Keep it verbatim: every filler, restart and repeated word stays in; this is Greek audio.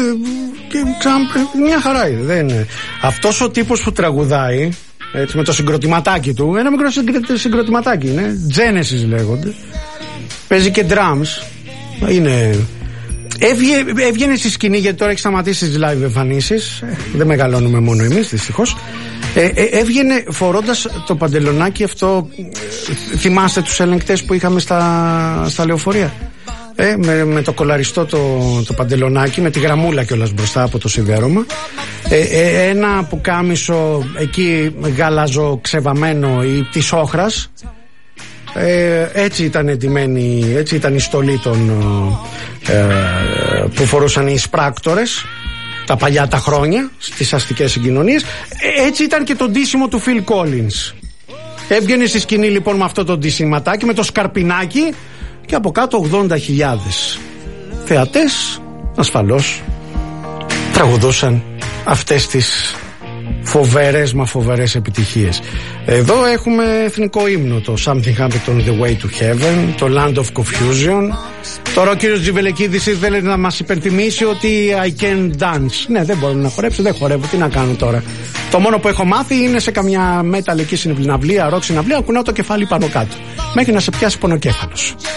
και ξανά, μια χαρά είναι, δεν είναι. Αυτός ο τύπος που τραγουδάει έτσι, με το συγκροτηματάκι του, ένα μικρό συγκροτηματάκι είναι, Genesis λέγονται, παίζει και drums, είναι... Έβγε, έβγαινε στη σκηνή, γιατί τώρα έχει σταματήσει τις live εμφανίσεις, δεν μεγαλώνουμε μόνο εμείς δυστυχώς. ε, ε, Έβγαινε φορώντας το παντελονάκι αυτό, ε, θυμάστε τους ελεγκτές που είχαμε στα, στα λεωφορεία, ε, με, με το κολαριστό το, το παντελονάκι, με τη γραμμούλα κιόλας μπροστά από το σιδέρωμα, ε, ε, ένα πουκάμισο εκεί γαλαζο ξεβαμένο ή της όχρας. Ε, έτσι ήταν εντυμένη, έτσι ήταν η στολή των, ε, που φορούσαν οι εισπράκτορες τα παλιά τα χρόνια στις αστικές συγκοινωνίες. ε, Έτσι ήταν και το ντύσιμο του Phil Collins. Έβγαινε στη σκηνή λοιπόν με αυτό το ντύσιματάκι, με το σκαρπινάκι, και από κάτω ογδόντα χιλιάδες θεατές ασφαλώς τραγουδούσαν αυτές τις φοβερές μα φοβερές επιτυχίες. Εδώ έχουμε εθνικό ύμνο, το Something Happened on the Way to Heaven, το Land of Confusion. Τώρα ο κύριος Τζιβελεκίδης ήθελε να μας υπενθυμίσει ότι I can dance. Ναι, δεν μπορώ να χορέψω, δεν χορεύω, τι να κάνω τώρα. Το μόνο που έχω μάθει είναι σε καμιά metal εκεί συναυλία, rock συναυλία, κουνάω το κεφάλι πάνω κάτω μέχρι να σε πιάσει πονοκέφαλος.